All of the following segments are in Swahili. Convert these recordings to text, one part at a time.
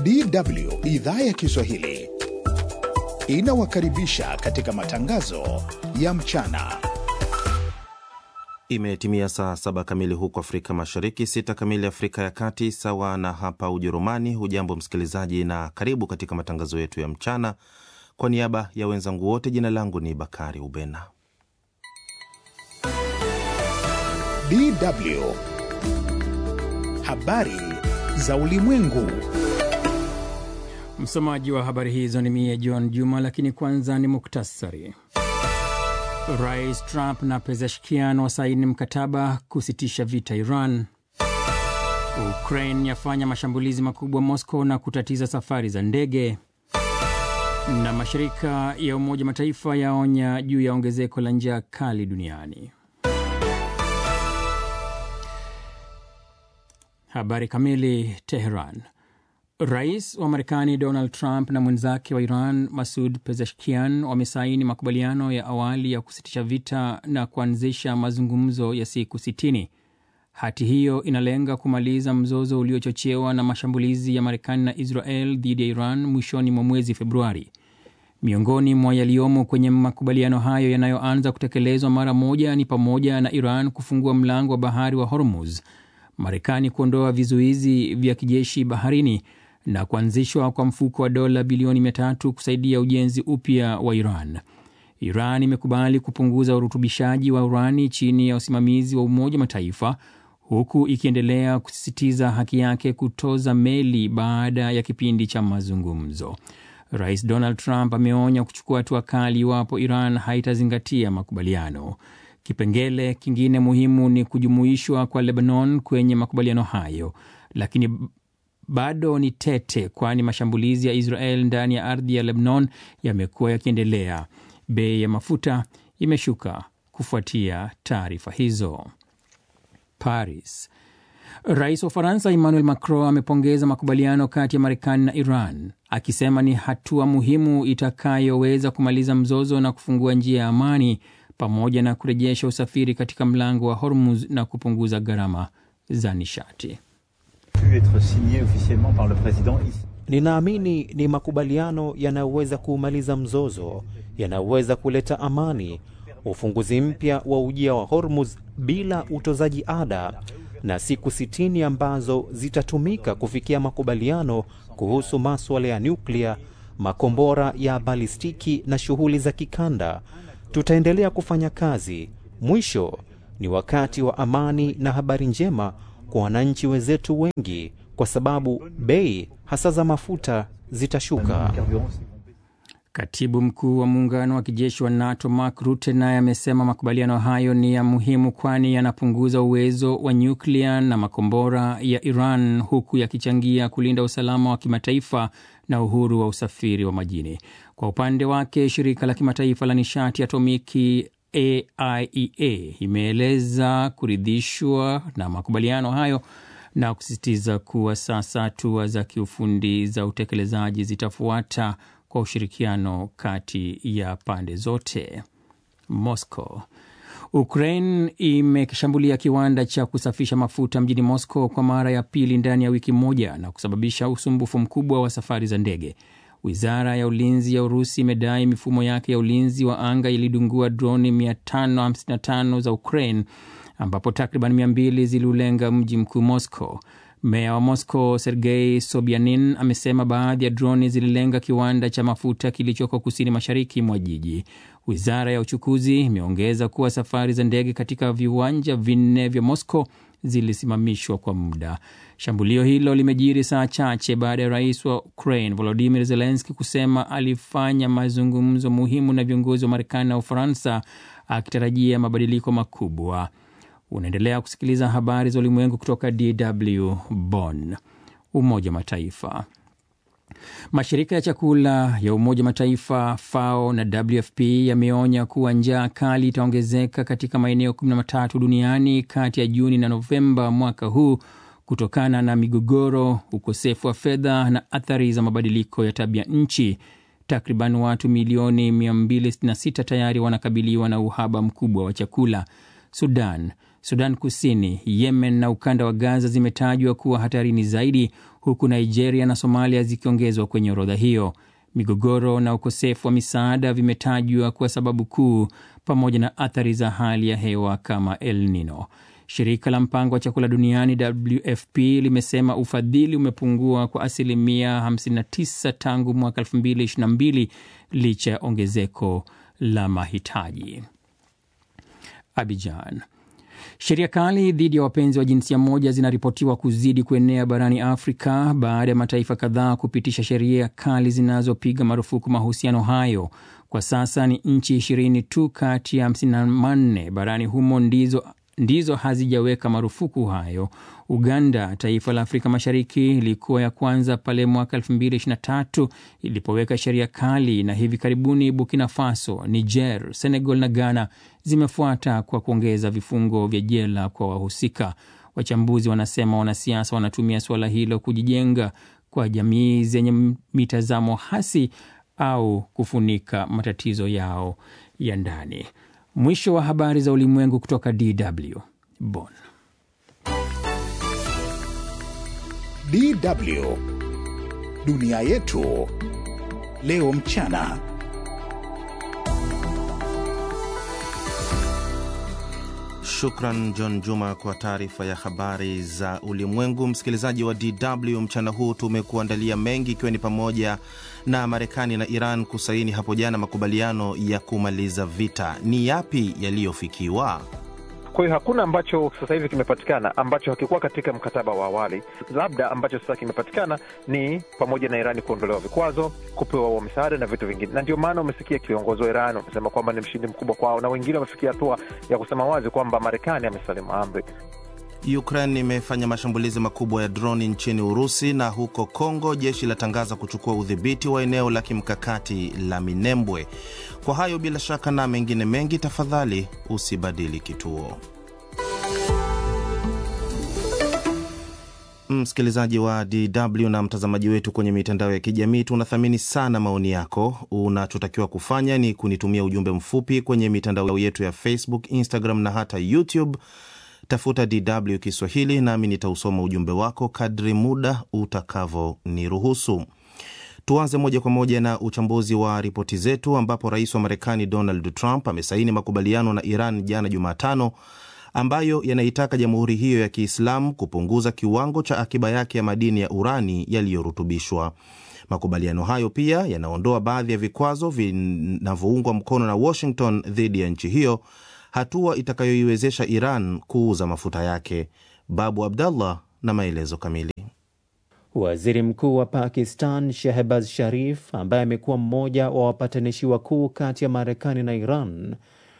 DW idhaa ya Kiswahili inawakaribisha katika matangazo ya mchana. Imetimia saa 7 kamili huko Afrika Mashariki, 6 kamili Afrika ya Kati, sawa na hapa Ujerumani. Hujambo msikilizaji na karibu katika matangazo yetu ya mchana. Kwa niaba ya wenzangu wote, jina langu ni Bakari Ubena. DW habari za ulimwengu. Msomaji wa habari hizo ni mie John Juma, lakini kwanza ni muktasari. Rais Trump na Pezeshkian wasaini mkataba kusitisha vita Iran. Ukraine yafanya mashambulizi makubwa Moscow na kutatiza safari za ndege. Na mashirika ya Umoja Mataifa yaonya juu ya ongezeko la njaa kali duniani. Habari kamili. Tehran. Rais wa Marekani Donald Trump na mwenzake wa Iran Masoud Pezeshkian wamesaini makubaliano ya awali ya kusitisha vita na kuanzisha mazungumzo ya siku 60. Hati hiyo inalenga kumaliza mzozo uliochochewa na mashambulizi ya Marekani na Israel dhidi ya Iran mwishoni mwa mwezi Februari. Miongoni mwa yaliyomo kwenye makubaliano hayo yanayoanza kutekelezwa mara moja ni pamoja na Iran kufungua mlango wa bahari wa Hormuz, Marekani kuondoa vizuizi vya kijeshi baharini na kuanzishwa kwa mfuko wa dola bilioni 300 kusaidia ujenzi upya wa Iran. Iran imekubali kupunguza urutubishaji wa urani chini ya usimamizi wa Umoja Mataifa, huku ikiendelea kusisitiza haki yake kutoza meli baada ya kipindi cha mazungumzo. Rais Donald Trump ameonya kuchukua hatua kali iwapo Iran haitazingatia makubaliano. Kipengele kingine muhimu ni kujumuishwa kwa Lebanon kwenye makubaliano hayo, lakini bado ni tete, kwani mashambulizi ya Israel ndani ya ardhi ya Lebanon yamekuwa yakiendelea. Bei ya mafuta imeshuka kufuatia taarifa hizo. Paris. Rais wa Faransa Emmanuel Macron amepongeza makubaliano kati ya Marekani na Iran, akisema ni hatua muhimu itakayoweza kumaliza mzozo na kufungua njia ya amani, pamoja na kurejesha usafiri katika mlango wa Hormuz na kupunguza gharama za nishati. Ninaamini ni makubaliano yanayoweza kumaliza mzozo, yanayoweza kuleta amani, ufunguzi mpya wa ujia wa Hormuz bila utozaji ada, na siku 60 ambazo zitatumika kufikia makubaliano kuhusu masuala ya nyuklia, makombora ya balistiki na shughuli za kikanda. Tutaendelea kufanya kazi. Mwisho ni wakati wa amani na habari njema kwa wananchi wenzetu wengi, kwa sababu bei hasa za mafuta zitashuka. Katibu mkuu wa muungano wa kijeshi wa NATO Mark Rutte naye amesema makubaliano hayo ni ya muhimu, kwani yanapunguza uwezo wa nyuklia na makombora ya Iran, huku yakichangia kulinda usalama wa kimataifa na uhuru wa usafiri wa majini. Kwa upande wake, shirika la kimataifa la nishati atomiki AIEA imeeleza kuridhishwa na makubaliano hayo na kusisitiza kuwa sasa hatua za kiufundi za utekelezaji zitafuata kwa ushirikiano kati ya pande zote. Moscow. Ukraine imekishambulia kiwanda cha kusafisha mafuta mjini Moscow kwa mara ya pili ndani ya wiki moja na kusababisha usumbufu mkubwa wa safari za ndege. Wizara ya ulinzi ya Urusi imedai mifumo yake ya ulinzi wa anga ilidungua droni 555 za Ukraine, ambapo takriban 200 ziliulenga mji mkuu Moscow. Meya wa Moscow Sergei Sobyanin amesema baadhi ya droni zililenga kiwanda cha mafuta kilichoko kusini mashariki mwa jiji. Wizara ya uchukuzi imeongeza kuwa safari za ndege katika viwanja 4 vya Moscow zilisimamishwa kwa muda. Shambulio hilo limejiri saa chache baada ya rais wa Ukraine Volodymyr Zelensky kusema alifanya mazungumzo muhimu na viongozi wa Marekani na Ufaransa, akitarajia mabadiliko makubwa. Unaendelea kusikiliza habari za ulimwengu kutoka DW Bonn. Umoja Mataifa. Mashirika ya chakula ya Umoja Mataifa FAO na WFP yameonya kuwa njaa kali itaongezeka katika maeneo 13 duniani kati ya Juni na Novemba mwaka huu kutokana na migogoro, ukosefu wa fedha na athari za mabadiliko ya tabia nchi. Takriban watu milioni 266 tayari wanakabiliwa na uhaba mkubwa wa chakula. Sudan. Sudan Kusini, Yemen na ukanda wa Gaza zimetajwa kuwa hatarini zaidi, huku Nigeria na Somalia zikiongezwa kwenye orodha hiyo. Migogoro na ukosefu wa misaada vimetajwa kuwa sababu kuu, pamoja na athari za hali ya hewa kama El Nino. Shirika la mpango wa chakula duniani WFP limesema ufadhili umepungua kwa asilimia 59 tangu mwaka 2022 licha ya ongezeko la mahitaji. Abidjan. Sheria kali dhidi ya wapenzi wa jinsia moja zinaripotiwa kuzidi kuenea barani Afrika baada ya mataifa kadhaa kupitisha sheria kali zinazopiga marufuku mahusiano hayo. Kwa sasa ni nchi 20 tu kati ya 54 barani humo ndizo hazijaweka marufuku hayo. Uganda, taifa la Afrika Mashariki, ilikuwa ya kwanza pale mwaka 2023 ilipoweka sheria kali, na hivi karibuni Burkina Faso, Niger, Senegal na Ghana zimefuata kwa kuongeza vifungo vya jela kwa wahusika. Wachambuzi wanasema wanasiasa wanatumia suala hilo kujijenga kwa jamii zenye mitazamo hasi au kufunika matatizo yao ya ndani. Mwisho wa habari za ulimwengu kutoka DW Bonn. DW Dunia Yetu Leo Mchana. Shukran John Juma kwa taarifa ya habari za ulimwengu. Msikilizaji wa DW, mchana huu tumekuandalia mengi, ikiwa ni pamoja na Marekani na Iran kusaini hapo jana makubaliano ya kumaliza vita. Ni yapi yaliyofikiwa? Kwa hiyo hakuna ambacho sasa hivi kimepatikana ambacho hakikuwa katika mkataba wa awali. Labda ambacho sasa kimepatikana ni pamoja na Irani kuondolewa vikwazo, kupewa wa misaada na vitu vingine. Na ndio maana umesikia kiongozi wa Iran amesema kwamba ni mshindi mkubwa kwao, na wengine wamefikia hatua ya kusema wazi kwamba Marekani amesalimu amri. Ukraine imefanya mashambulizi makubwa ya droni nchini Urusi, na huko Kongo jeshi latangaza kuchukua udhibiti wa eneo la kimkakati la Minembwe. Kwa hayo bila shaka na mengine mengi, tafadhali usibadili kituo. Msikilizaji wa DW na mtazamaji wetu kwenye mitandao ya kijamii, tunathamini sana maoni yako. Unachotakiwa kufanya ni kunitumia ujumbe mfupi kwenye mitandao yetu ya Facebook, Instagram na hata YouTube. Tafuta DW Kiswahili nami nitausoma ujumbe wako kadri muda utakavo niruhusu. Tuanze moja kwa moja na uchambuzi wa ripoti zetu, ambapo rais wa Marekani Donald Trump amesaini makubaliano na Iran jana Jumatano, ambayo yanaitaka jamhuri hiyo ya Kiislamu kupunguza kiwango cha akiba yake ya madini ya urani yaliyorutubishwa. Makubaliano hayo pia yanaondoa baadhi ya vikwazo vinavyoungwa mkono na Washington dhidi ya nchi hiyo, hatua itakayoiwezesha Iran kuuza mafuta yake. Babu Abdallah na maelezo kamili. Waziri Mkuu wa Pakistan Shehbaz Sharif, ambaye amekuwa mmoja wa wapatanishi wakuu kati ya Marekani na Iran,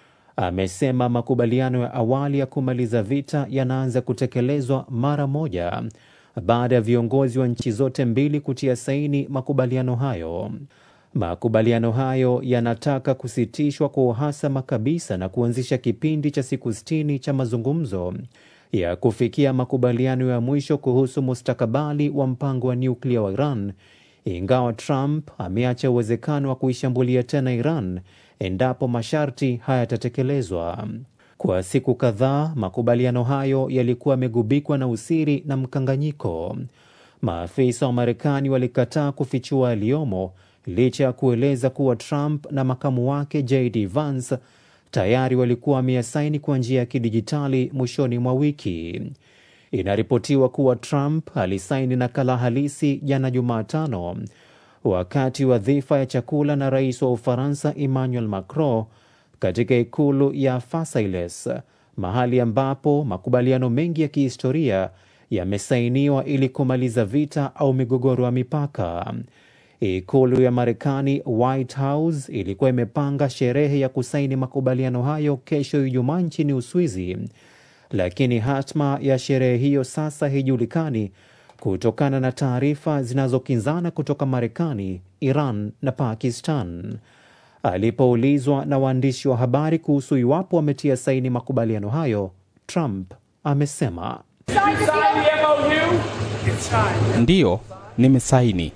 amesema makubaliano ya awali ya kumaliza vita yanaanza kutekelezwa mara moja baada ya viongozi wa nchi zote mbili kutia saini makubaliano hayo. Makubaliano hayo yanataka kusitishwa kwa uhasama kabisa na kuanzisha kipindi cha siku 60 cha mazungumzo ya kufikia makubaliano ya mwisho kuhusu mustakabali wa mpango wa nyuklia wa Iran, ingawa Trump ameacha uwezekano wa kuishambulia tena Iran endapo masharti hayatatekelezwa. Kwa siku kadhaa, makubaliano hayo yalikuwa yamegubikwa na usiri na mkanganyiko. Maafisa wa Marekani walikataa kufichua yaliyomo, licha ya kueleza kuwa Trump na makamu wake JD Vance tayari walikuwa wameyasaini kwa njia ya kidijitali mwishoni mwa wiki. Inaripotiwa kuwa Trump alisaini nakala halisi jana Jumatano wakati wa dhifa ya chakula na rais wa Ufaransa Emmanuel Macron katika ikulu ya Versailles, mahali ambapo makubaliano mengi ya kihistoria yamesainiwa ili kumaliza vita au migogoro ya mipaka. Ikulu ya Marekani, White House, ilikuwa imepanga sherehe ya kusaini makubaliano hayo kesho Ijumaa nchini Uswizi, lakini hatma ya sherehe hiyo sasa haijulikani kutokana na taarifa zinazokinzana kutoka Marekani, Iran na Pakistan. Alipoulizwa na waandishi wa habari kuhusu iwapo wametia saini makubaliano hayo, Trump amesema, "Ndiyo, nimesaini."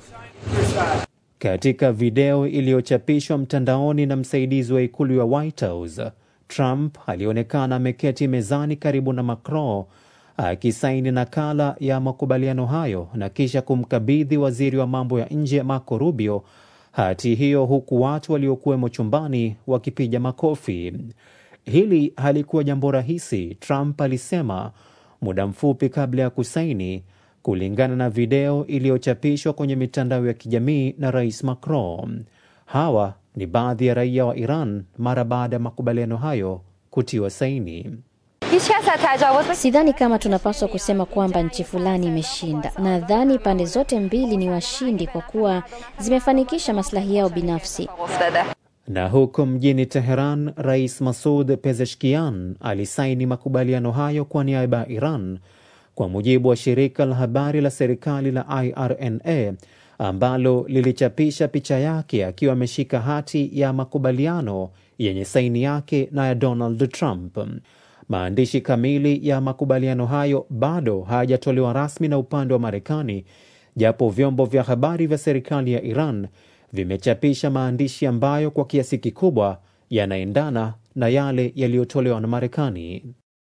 Katika video iliyochapishwa mtandaoni na msaidizi wa ikulu ya White House, Trump alionekana ameketi mezani karibu na Macron akisaini nakala ya makubaliano hayo na kisha kumkabidhi waziri wa mambo ya nje Marco Rubio hati hiyo, huku watu waliokuwemo chumbani wakipiga makofi. Hili halikuwa jambo rahisi, Trump alisema muda mfupi kabla ya kusaini, kulingana na video iliyochapishwa kwenye mitandao ya kijamii na Rais Macron. Hawa ni baadhi ya raia wa Iran mara baada ya makubaliano hayo kutiwa saini. Sidhani kama tunapaswa kusema kwamba nchi fulani imeshinda. Nadhani pande zote mbili ni washindi kwa kuwa zimefanikisha maslahi yao binafsi. Na huko mjini Teheran, Rais Masoud Pezeshkian alisaini makubaliano hayo kwa niaba ya Iran, kwa mujibu wa shirika la habari la serikali la IRNA ambalo lilichapisha picha yake akiwa ameshika hati ya makubaliano yenye saini yake na ya Donald Trump. Maandishi kamili ya makubaliano hayo bado hayajatolewa rasmi na upande wa Marekani, japo vyombo vya habari vya serikali ya Iran vimechapisha maandishi ambayo kwa kiasi kikubwa yanaendana na yale yaliyotolewa na Marekani.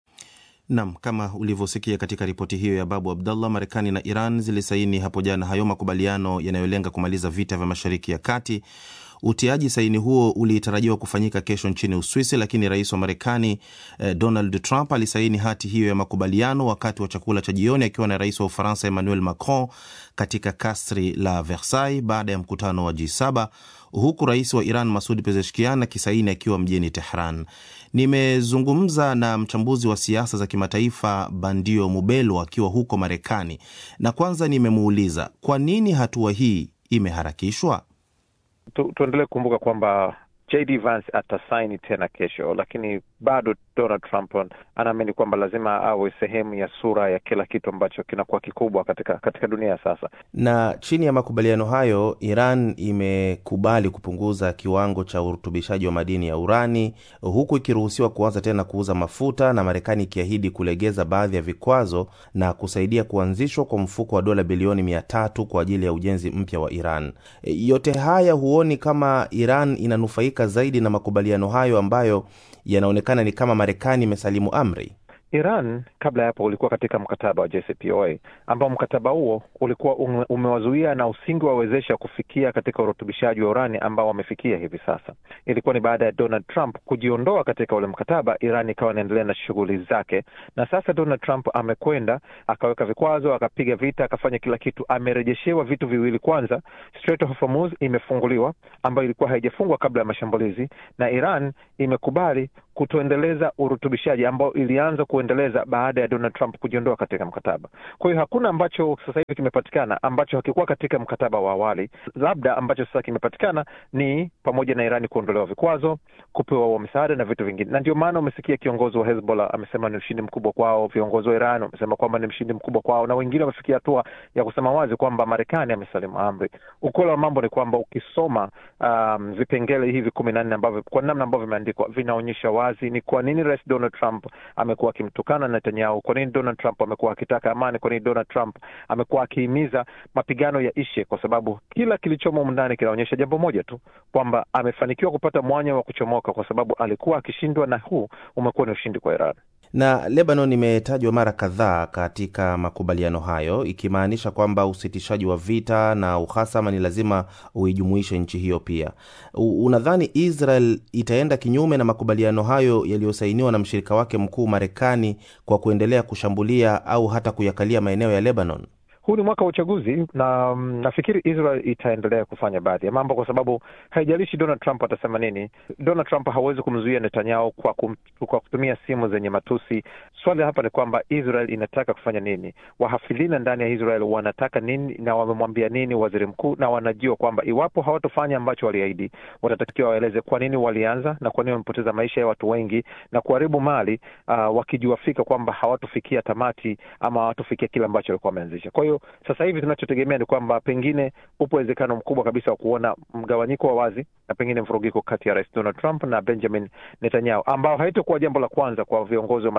Naam, kama ulivyosikia katika ripoti hiyo ya Babu Abdallah, Marekani na Iran zilisaini hapo jana hayo makubaliano yanayolenga kumaliza vita vya Mashariki ya Kati. Utiaji saini huo ulitarajiwa kufanyika kesho nchini Uswisi, lakini rais wa Marekani Donald Trump alisaini hati hiyo ya makubaliano wakati wa chakula cha jioni akiwa na rais wa Ufaransa Emmanuel Macron katika kasri la Versailles baada ya mkutano wa G7, huku rais wa Iran Masoud Pezeshkian akisaini akiwa mjini Tehran. Nimezungumza na mchambuzi wa siasa za kimataifa Bandio Mubelo akiwa huko Marekani, na kwanza nimemuuliza kwa nini hatua hii imeharakishwa. Tuendelee kukumbuka kwamba J.D. Vance atasaini tena kesho, lakini bado Donald Trump anaamini kwamba lazima awe sehemu ya sura ya kila kitu ambacho kinakuwa kikubwa katika dunia sasa. Na chini ya makubaliano hayo, Iran imekubali kupunguza kiwango cha urutubishaji wa madini ya urani, huku ikiruhusiwa kuanza tena kuuza mafuta, na Marekani ikiahidi kulegeza baadhi ya vikwazo na kusaidia kuanzishwa kwa mfuko wa dola bilioni 300 kwa ajili ya ujenzi mpya wa Iran. Yote haya, huoni kama Iran inanufaika zaidi na makubaliano hayo ambayo yanaonekana ni kama Marekani imesalimu amri? Iran kabla hapo ulikuwa katika mkataba wa JCPOA ambao mkataba huo ulikuwa umewazuia na usingewawezesha kufikia katika urutubishaji wa urani ambao wamefikia hivi sasa. Ilikuwa ni baada ya Donald Trump kujiondoa katika ule mkataba, Iran ikawa inaendelea na shughuli zake, na sasa Donald Trump amekwenda akaweka vikwazo, akapiga vita, akafanya kila kitu. Amerejeshewa vitu viwili. Kwanza, Strait of Hormuz imefunguliwa ambayo ilikuwa haijafungwa kabla ya mashambulizi, na Iran imekubali kutoendeleza urutubishaji ambao ilianza kuendeleza baada ya Donald Trump kujiondoa katika mkataba. Kwa hiyo hakuna ambacho sasa hivi kimepatikana ambacho hakikuwa katika mkataba wa awali. Labda ambacho sasa kimepatikana ni pamoja na Irani kuondolewa vikwazo, kupewa wa misaada na vitu vingine. Na ndio maana umesikia kiongozi wa Hezbollah amesema ni ushindi mkubwa kwao, viongozi wa Iran wamesema kwamba ni mshindi mkubwa kwao, na wengine wamefikia hatua ya kusema wazi kwamba Marekani amesalimu amri. Ukweli wa mambo ni kwamba ukisoma vipengele hivi 14 ambavyo kwa namna ambavyo vimeandikwa vinaonyesha wazi ni kwa nini Rais Donald Trump amekuwa akimtukana Netanyahu, kwa nini Donald Trump amekuwa akitaka amani, kwa nini Donald Trump amekuwa akihimiza mapigano ya ishe, kwa sababu kila kilichomo ndani kinaonyesha jambo moja tu, kwamba amefanikiwa kupata mwanya wa kuchomoka kwa sababu alikuwa akishindwa, na huu umekuwa ni ushindi kwa Iran. Na Lebanon imetajwa mara kadhaa katika makubaliano hayo, ikimaanisha kwamba usitishaji wa vita na uhasama ni lazima uijumuishe nchi hiyo pia. Unadhani Israel itaenda kinyume na makubaliano hayo yaliyosainiwa na mshirika wake mkuu Marekani kwa kuendelea kushambulia au hata kuyakalia maeneo ya Lebanon? Huu ni mwaka wa uchaguzi, na nafikiri Israel itaendelea kufanya baadhi ya mambo, kwa sababu haijalishi Donald Trump atasema nini. Donald Trump hawezi kumzuia Netanyahu kwa kutumia simu zenye matusi. Swali hapa ni kwamba Israel inataka kufanya nini, wahafidhina ndani ya Israel wanataka nini, na wamemwambia nini waziri mkuu, na wanajua kwamba iwapo hawatofanya ambacho waliahidi, watatakiwa waeleze kwa nini walianza na kwa nini wamepoteza maisha ya watu wengi na kuharibu mali, wakijua fika kwamba hawatofikia tamati ama hawatofikia kile ambacho walikuwa wameanzisha. Kwa hiyo sasa hivi tunachotegemea ni kwamba pengine upo uwezekano mkubwa kabisa wa kuona mgawanyiko wa wazi na pengine mvurugiko kati ya Rais Donald Trump na Benjamin Netanyahu, ambao haitakuwa jambo la kwanza kwa viongozi wa Marekani na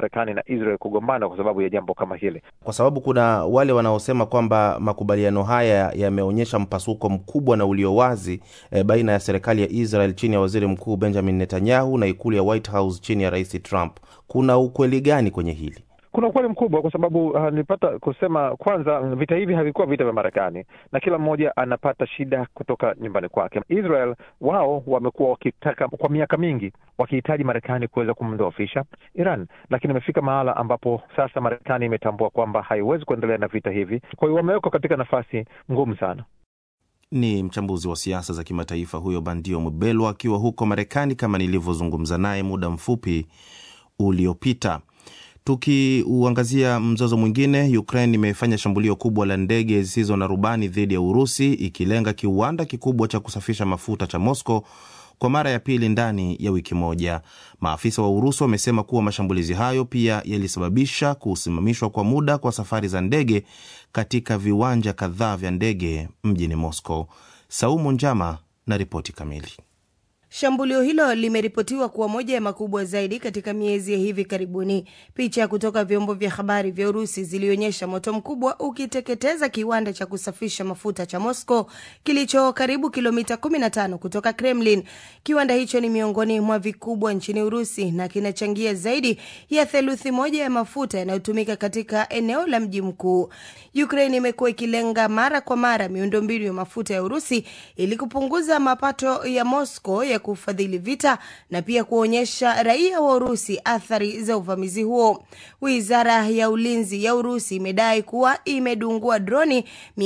Israel kugombana kwa sababu ya jambo kama hili. Kwa sababu kuna wale wanaosema kwamba makubaliano haya yameonyesha mpasuko mkubwa na ulio wazi baina ya serikali ya Israel chini ya Waziri Mkuu Benjamin Netanyahu na ikulu ya White House chini ya Rais Trump. Kuna ukweli gani kwenye hili? Kuna ukweli mkubwa kwa sababu nilipata kusema kwanza, vita hivi havikuwa vita vya Marekani na kila mmoja anapata shida kutoka nyumbani kwake. Israel wao wamekuwa wakitaka kwa miaka mingi wakihitaji Marekani kuweza kumdhoofisha Iran, lakini imefika mahala ambapo sasa Marekani imetambua kwamba haiwezi kuendelea na vita hivi. Kwa hiyo wamewekwa katika nafasi ngumu sana. Ni mchambuzi wa siasa za kimataifa huyo Bandio Mbelwa akiwa huko Marekani, kama nilivyozungumza naye muda mfupi uliopita. Tukiuangazia mzozo mwingine, Ukraine imefanya shambulio kubwa la ndege zisizo na rubani dhidi ya Urusi, ikilenga kiwanda kikubwa cha kusafisha mafuta cha Moscow kwa mara ya pili ndani ya wiki moja. Maafisa wa Urusi wamesema kuwa mashambulizi hayo pia yalisababisha kusimamishwa kwa muda kwa safari za ndege katika viwanja kadhaa vya ndege mjini Moscow. Saumu Njama na ripoti kamili. Shambulio hilo limeripotiwa kuwa moja ya makubwa zaidi katika miezi ya hivi karibuni. Picha kutoka vyombo vya habari vya Urusi zilionyesha moto mkubwa ukiteketeza kiwanda cha kusafisha mafuta cha Moscow kilicho karibu kilomita 15 kutoka Kremlin. Kiwanda hicho ni miongoni mwa vikubwa nchini Urusi na kinachangia zaidi ya theluthi moja ya mafuta yanayotumika katika eneo la mji mkuu. Ukraine imekuwa ikilenga mara kwa mara miundombinu ya mafuta ya Urusi ili kupunguza mapato ya Moscow ya kufadhili vita na pia kuonyesha raia wa Urusi athari za uvamizi huo. Wizara ya ulinzi ya Urusi imedai kuwa imedungua droni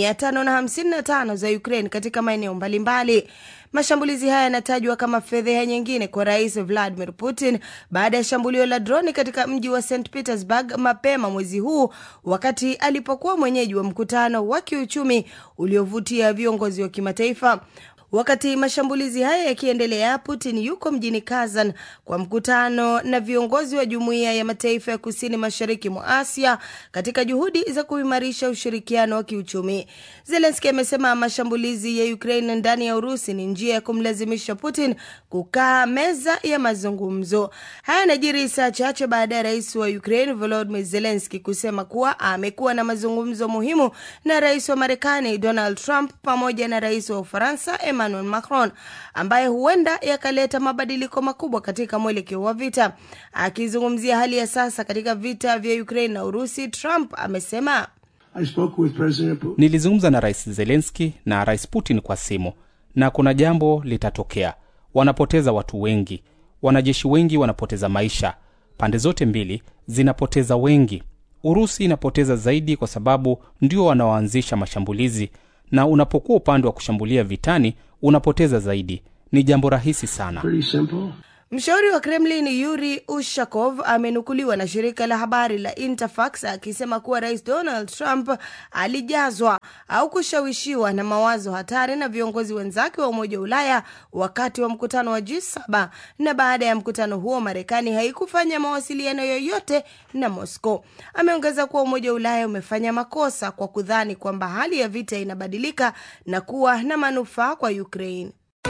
555 za Ukraine katika maeneo mbalimbali. Mashambulizi haya yanatajwa kama fedheha nyingine kwa Rais Vladimir Putin baada ya shambulio la droni katika mji wa St. Petersburg mapema mwezi huu, wakati alipokuwa mwenyeji wa mkutano wa kiuchumi uliovutia viongozi wa kimataifa. Wakati mashambulizi haya yakiendelea, Putin yuko mjini Kazan kwa mkutano na viongozi wa Jumuiya ya Mataifa ya Kusini Mashariki mwa Asia katika juhudi za kuimarisha ushirikiano wa kiuchumi. Zelensky amesema mashambulizi ya Ukraine ndani ya Urusi ni njia ya kumlazimisha Putin kukaa meza ya mazungumzo. Haya yanajiri saa chache baada ya rais wa Ukraine Volodymyr Zelensky kusema kuwa amekuwa na mazungumzo muhimu na rais wa Marekani Donald Trump pamoja na rais wa Ufaransa Emmanuel Macron, ambaye huenda yakaleta mabadiliko makubwa katika mwelekeo wa vita. Akizungumzia hali ya sasa katika vita vya Ukraine na Urusi, Trump amesema, nilizungumza na Rais Zelensky na Rais Putin kwa simu na kuna jambo litatokea. Wanapoteza watu wengi, wanajeshi wengi wanapoteza maisha, pande zote mbili zinapoteza wengi. Urusi inapoteza zaidi kwa sababu ndio wanaoanzisha mashambulizi, na unapokuwa upande wa kushambulia vitani unapoteza zaidi. Ni jambo rahisi sana. Mshauri wa Kremlin Yuri Ushakov amenukuliwa na shirika la habari la Interfax akisema kuwa Rais Donald Trump alijazwa au kushawishiwa na mawazo hatari na viongozi wenzake wa Umoja wa Ulaya wakati wa mkutano wa G7, na baada ya mkutano huo Marekani haikufanya mawasiliano yoyote na Moscow. Ameongeza kuwa Umoja wa Ulaya umefanya makosa kwa kudhani kwamba hali ya vita inabadilika na kuwa na manufaa kwa Ukraine.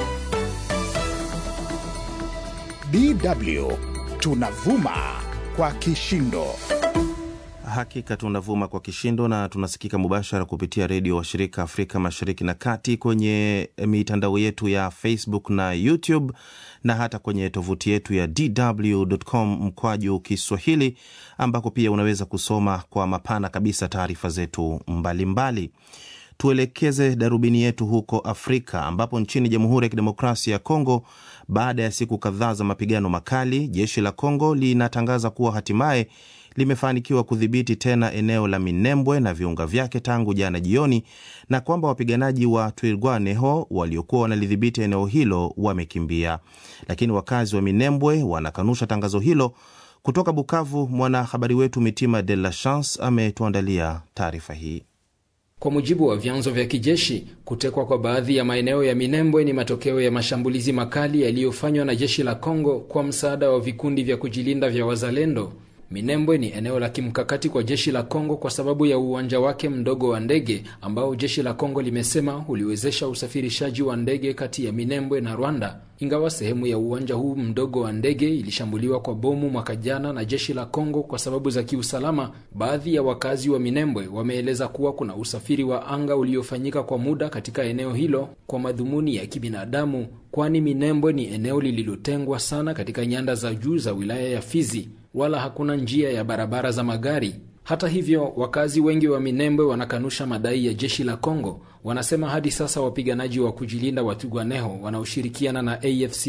DW tunavuma kwa kishindo. Hakika tunavuma kwa kishindo na tunasikika mubashara kupitia redio wa shirika Afrika Mashariki na Kati, kwenye mitandao yetu ya Facebook na YouTube, na hata kwenye tovuti yetu ya dw.com/Kiswahili, ambako pia unaweza kusoma kwa mapana kabisa taarifa zetu mbalimbali. Tuelekeze darubini yetu huko Afrika, ambapo nchini Jamhuri ya Kidemokrasia ya Kongo, baada ya siku kadhaa za mapigano makali, jeshi la Kongo linatangaza kuwa hatimaye limefanikiwa kudhibiti tena eneo la Minembwe na viunga vyake tangu jana jioni, na kwamba wapiganaji wa Twirwaneho waliokuwa wanalidhibiti eneo hilo wamekimbia. Lakini wakazi wa Minembwe wanakanusha tangazo hilo. Kutoka Bukavu, mwanahabari wetu Mitima de la Chance ametuandalia taarifa hii. Kwa mujibu wa vyanzo vya kijeshi, kutekwa kwa baadhi ya maeneo ya Minembwe ni matokeo ya mashambulizi makali yaliyofanywa na jeshi la Kongo kwa msaada wa vikundi vya kujilinda vya wazalendo. Minembwe ni eneo la kimkakati kwa jeshi la Kongo kwa sababu ya uwanja wake mdogo wa ndege ambao jeshi la Kongo limesema uliwezesha usafirishaji wa ndege kati ya Minembwe na Rwanda. Ingawa sehemu ya uwanja huu mdogo wa ndege ilishambuliwa kwa bomu mwaka jana na jeshi la Kongo kwa sababu za kiusalama, baadhi ya wakazi wa Minembwe wameeleza kuwa kuna usafiri wa anga uliofanyika kwa muda katika eneo hilo kwa madhumuni ya kibinadamu, kwani Minembwe ni eneo lililotengwa sana katika nyanda za juu za wilaya ya Fizi, wala hakuna njia ya barabara za magari. Hata hivyo, wakazi wengi wa Minembwe wanakanusha madai ya jeshi la Kongo. Wanasema hadi sasa wapiganaji wa kujilinda wa Twirwaneho wanaoshirikiana na AFC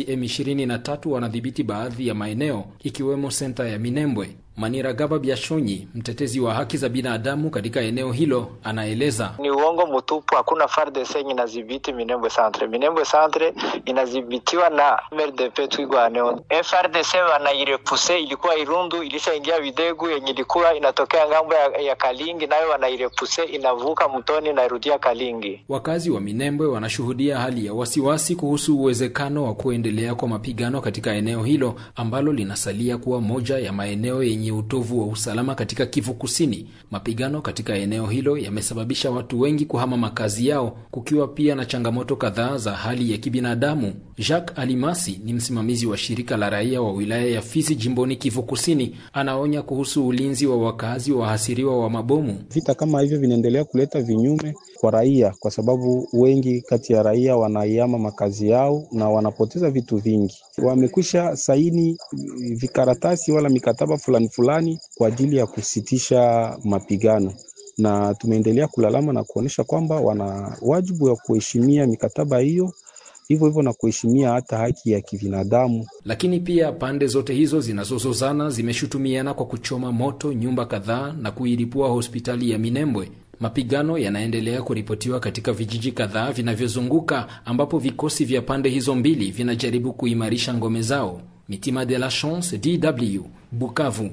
M23 wanadhibiti baadhi ya maeneo ikiwemo senta ya Minembwe. Maniragaba Biashonyi, mtetezi wa haki za binadamu katika eneo hilo, anaeleza: ni uongo mtupu, hakuna FARDC inadhibiti Minembwe Centre. Minembwe Centre inadhibitiwa na MRDP Twirwaneho. FARDC wanairepuse, ilikuwa Irundu, ilishaingia Videgu yenye ilikuwa inatokea ngambo ya Kalingi, nayo wanairepuse, inavuka mtoni na irudia Kalingi. Wakazi wa Minembwe wanashuhudia hali ya wasiwasi kuhusu uwezekano wa kuendelea kwa mapigano katika eneo hilo ambalo linasalia kuwa moja ya maeneo yenye utovu wa usalama katika Kivu Kusini. Mapigano katika eneo hilo yamesababisha watu wengi kuhama makazi yao, kukiwa pia na changamoto kadhaa za hali ya kibinadamu. Jacques Alimasi ni msimamizi wa shirika la raia wa wilaya ya Fizi jimboni Kivu Kusini. Anaonya kuhusu ulinzi wa wakazi wa hasiriwa wa mabomu. Vita kama hivyo vinaendelea kuleta vinyume kwa raia kwa sababu wengi kati ya raia wanayama makazi yao na wanapoteza vitu vingi. Wamekwisha saini vikaratasi wala mikataba fulani kwa ajili ya kusitisha mapigano, na tumeendelea kulalama na kuonesha kwamba wana wajibu wa kuheshimia mikataba hiyo, hivyo na kuheshimia hata haki ya kibinadamu. Lakini pia pande zote hizo zinazozozana zimeshutumiana kwa kuchoma moto nyumba kadhaa na kuilipua hospitali ya Minembwe. Mapigano yanaendelea kuripotiwa katika vijiji kadhaa vinavyozunguka ambapo vikosi vya pande hizo mbili vinajaribu kuimarisha ngome zao. Mitima de la Chance, DW, Bukavu.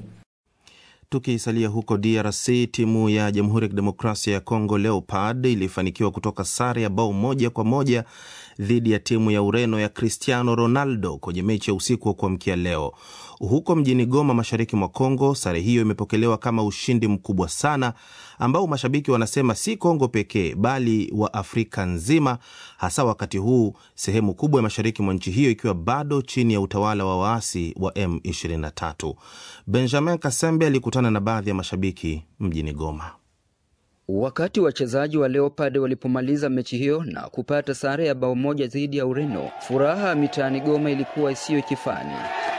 Tukisalia huko DRC, timu ya Jamhuri ya Kidemokrasia ya Kongo Leopard ilifanikiwa kutoka sare ya bao 1-1 dhidi ya timu ya Ureno ya Cristiano Ronaldo kwenye mechi ya usiku wa kuamkia leo. Huko mjini Goma, mashariki mwa Kongo, sare hiyo imepokelewa kama ushindi mkubwa sana ambao mashabiki wanasema si Kongo pekee bali wa Afrika nzima, hasa wakati huu sehemu kubwa ya mashariki mwa nchi hiyo ikiwa bado chini ya utawala wa waasi wa M23. Benjamin Kasembe alikutana na baadhi ya mashabiki mjini Goma. Wakati wachezaji wa Leopard walipomaliza mechi hiyo na kupata sare ya bao 1 dhidi ya Ureno, furaha mitaani Goma ilikuwa isiyo kifani.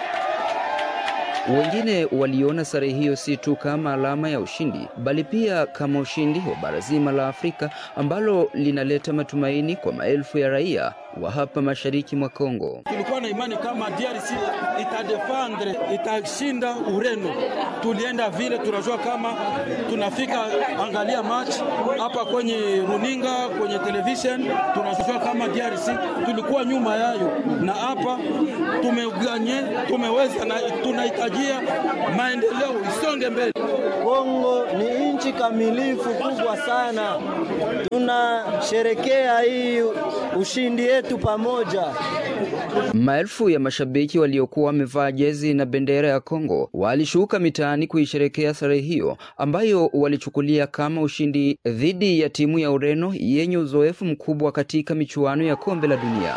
Wengine waliona sare hiyo si tu kama alama ya ushindi, bali pia kama ushindi wa bara zima la Afrika ambalo linaleta matumaini kwa maelfu ya raia wa hapa mashariki mwa Kongo. Tulikuwa na imani kama DRC itadefendre, itashinda Ureno. Tulienda vile, tunajua kama tunafika angalia match hapa kwenye runinga, kwenye television, tunajua kama DRC tulikuwa nyuma yayo, na hapa tumeganye, tumeweza, na tunahitajia maendeleo isonge mbele. Kongo ni nchi kamilifu kubwa sana. Tunasherekea hii ushindi yetu pamoja. Maelfu ya mashabiki waliokuwa wamevaa jezi na bendera ya Kongo walishuka mitaani kuisherekea sare hiyo ambayo walichukulia kama ushindi dhidi ya timu ya Ureno yenye uzoefu mkubwa katika michuano ya kombe la dunia.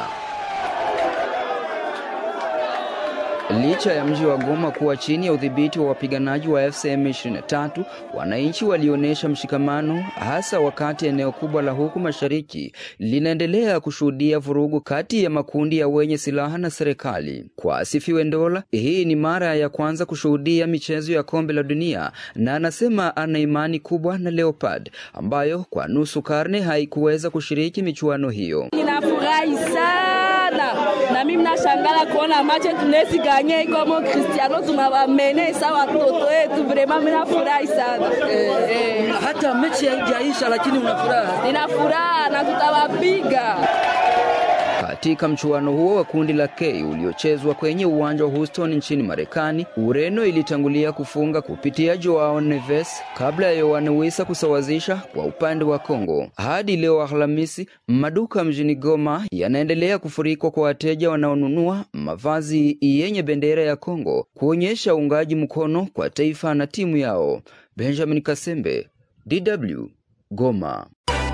Licha ya mji wa Goma kuwa chini ya udhibiti wa wapiganaji wa FCM 23, wananchi walionyesha mshikamano, hasa wakati eneo kubwa la huku mashariki linaendelea kushuhudia vurugu kati ya makundi ya wenye silaha na serikali. Kwa Asifiwe Ndola, hii ni mara ya kwanza kushuhudia michezo ya kombe la dunia, na anasema ana imani kubwa na Leopard ambayo kwa nusu karne haikuweza kushiriki michuano hiyo. Ninafurahi sana na mimi nashangala kuona mache tunesi ganye kama Cristiano tunawamene sawa watoto wetu, vraiment mimi nafurahi sana. Hata mechi haijaisha lakini unafuraha? Nina furaha na tutawapiga. Katika mchuano huo wa kundi la K uliochezwa kwenye uwanja wa Houston nchini Marekani, Ureno ilitangulia kufunga kupitia Joao Neves kabla ya Yoane Wissa kusawazisha kwa upande wa Kongo. Hadi leo Alhamisi, maduka mjini Goma yanaendelea kufurikwa kwa wateja wanaonunua mavazi yenye bendera ya Kongo kuonyesha uungaji mkono kwa taifa na timu yao. Benjamin Kasembe, DW, Goma.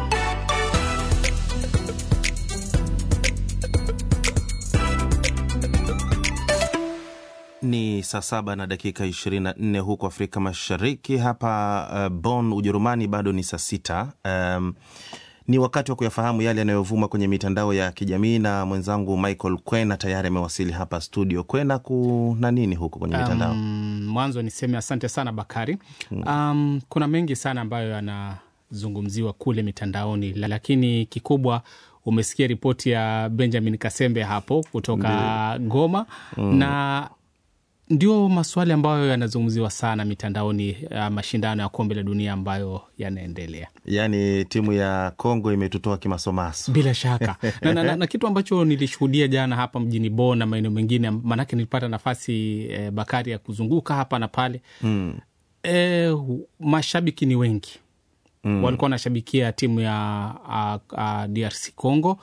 Ni saa 7 na dakika 24 huko Afrika Mashariki. Hapa Bonn, Ujerumani bado ni saa 6. Ni wakati wa kuyafahamu yale yanayovuma kwenye mitandao ya kijamii, na mwenzangu Michael Kwena tayari amewasili hapa studio. Kwena, kuna nini huko kwenye mitandao? Mwanzo niseme asante sana Bakari. Kuna mengi sana ambayo yanazungumziwa kule mitandaoni, lakini kikubwa umesikia ripoti ya Benjamin Kasembe hapo kutoka Goma. Na ndio maswali ambayo yanazungumziwa sana mitandaoni, mashindano ya kombe la dunia ambayo yanaendelea. Yaani timu ya Kongo imetutoa kimasomaso. Bila shaka. na kitu ambacho nilishuhudia jana hapa mjini Bonn na maeneo mengine, manake nilipata nafasi Bakari ya kuzunguka hapa na pale. Mashabiki ni wengi. Walikuwa wanashabikia timu ya DRC Congo,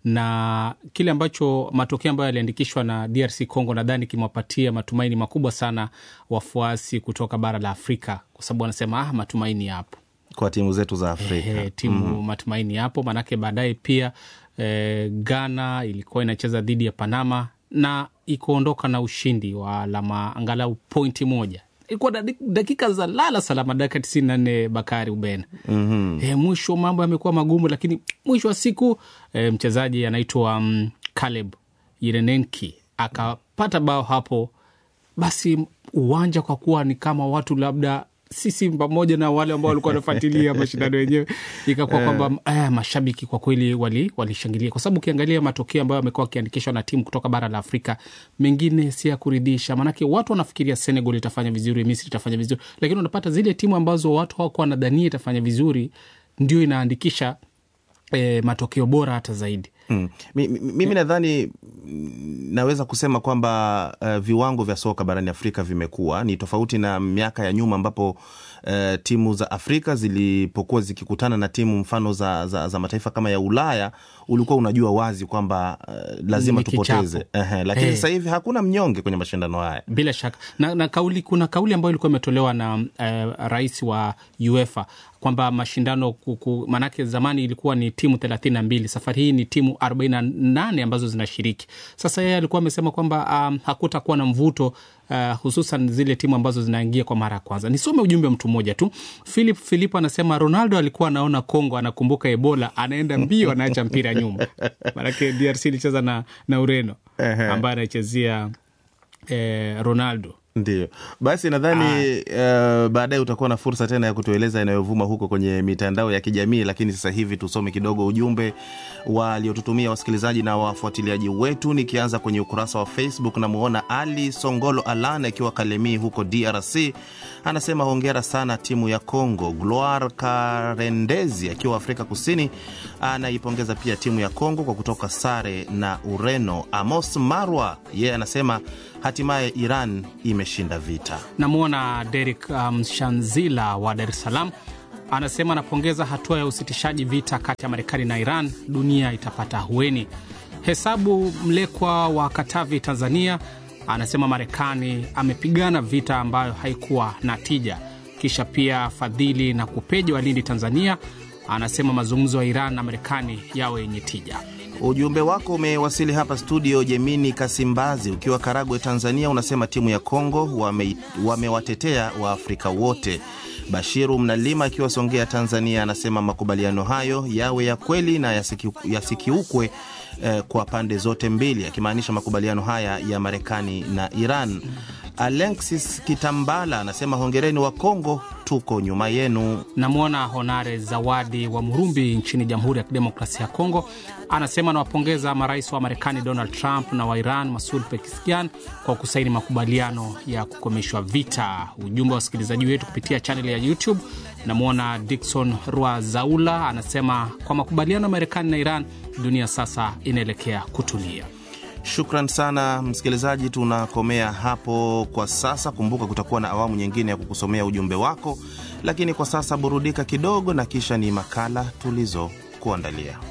na kile ambacho matokeo ambayo yaliandikishwa na DRC Congo nadhani kimewapatia matumaini makubwa sana wafuasi kutoka bara la Afrika, kwa sababu wanasema matumaini yapo kwa timu zetu za Afrika. Matumaini yapo, manake baadaye pia Ghana ilikuwa inacheza dhidi ya Panama na ikaondoka na ushindi wa alama angalau pointi moja. Ilikuwa dakika za lala salama, dakika 94 Bakari Ubena. Mwisho mambo yamekuwa magumu, lakini mwisho wa siku mchezaji anaitwa Caleb Yerenenki akapata bao hapo. Basi uwanja kwa kuwa ni kama watu labda sisi pamoja na wale ambao walikuwa wanafuatilia mashindano yenyewe, ikakuwa kwamba mashabiki kwa kweli walishangilia, kwa sababu ukiangalia matokeo ambayo yamekuwa yakiandikishwa na timu kutoka bara la Afrika, mengine si ya kuridhisha. Manake watu wanafikiria Senegal itafanya vizuri, Misri itafanya vizuri, lakini unapata zile timu ambazo watu hawakuwa wanadhania itafanya vizuri ndio inaandikisha matokeo bora hata zaidi. Mimi nadhani naweza kusema kwamba viwango vya soka barani Afrika vimekuwa ni tofauti na miaka ya nyuma, ambapo timu za Afrika zilipokuwa zikikutana na timu mfano za mataifa kama ya Ulaya, ulikuwa unajua wazi kwamba lazima tupoteze. Lakini sasa hivi hakuna mnyonge kwenye mashindano haya. Bila shaka. Na kuna kauli ambayo ilikuwa imetolewa na rais wa UEFA kwamba mashindano manake zamani ilikuwa ni timu 32, safari hii ni timu 48 ambazo zinashiriki. Sasa yeye alikuwa amesema kwamba hakutakuwa na mvuto, hususan zile timu ambazo zinaingia kwa mara ya kwanza. Nisome ujumbe mtu mmoja tu. Philip anasema Ronaldo alikuwa anaona Kongo, anakumbuka Ebola, anaenda mbio, anaacha mpira nyuma. Manake DRC ilicheza na Ureno ambaye anachezea Ronaldo. Ndiyo. Basi nadhani baadaye utakuwa na fursa tena ya kutueleza yanayovuma huko kwenye mitandao ya kijamii, lakini sasa hivi tusome kidogo ujumbe waliotutumia wasikilizaji na wafuatiliaji wetu. Nikianza kwenye ukurasa wa Facebook, na muona Ali Songolo Alana akiwa Kalemi huko DRC, anasema hongera sana timu ya Kongo. Gloire Karendezi akiwa Afrika Kusini anaipongeza pia timu ya Kongo kwa kutoka sare na Ureno. Amos Marwa yeye anasema hatimaye Iran imeshinda vita. Namuona Derek Shanzila wa Dar es Salaam anasema anapongeza hatua ya usitishaji vita kati ya Marekani na Iran, dunia itapata ahueni. Hesabu Mlekwa wa Katavi Tanzania anasema Marekani amepigana vita ambayo haikuwa na tija. Kisha pia Fadhili na Kupeji wa Lindi Tanzania anasema mazungumzo ya Iran na Marekani yawe yenye tija. Ujumbe wako umewasili hapa studio. Jemini Kasimbazi ukiwa Karagwe Tanzania unasema timu ya Kongo wamewatetea wa Afrika wote. Bashiru Mnalima akiwa Songea Tanzania anasema makubaliano hayo yawe ya kweli na yasikiukwe kwa pande zote mbili, akimaanisha makubaliano haya ya Marekani na Iran. Alexis Kitambala anasema hongereni wa Kongo, tuko nyuma yenu. Namuona Honare Zawadi wa Murumbi nchini Jamhuri ya Kidemokrasia ya Kongo anasema anawapongeza marais wa Marekani Donald Trump na wa Iran Masoud Pezeshkian kwa kusaini makubaliano ya kukomeshwa vita. Ujumbe wa wasikilizaji wetu kupitia channel ya YouTube Namwona Dickson Rwazaula anasema kwa makubaliano ya Marekani na Iran, dunia sasa inaelekea kutulia. Shukran sana msikilizaji, tunakomea hapo kwa sasa. Kumbuka kutakuwa na awamu nyingine ya kukusomea ujumbe wako, lakini kwa sasa burudika kidogo na kisha ni makala tulizo kuandalia.